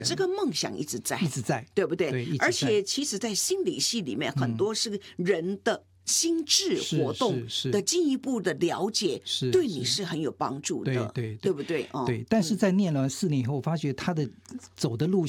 这个梦想一直在， 一直在， 对不对？ 对，一直在。 而且其实在心理系里面，很多是人的心智活动的进一步的了解，对你是很有帮助的， 对对不对？ 对。但是在念了4年以后，我发觉他的走的路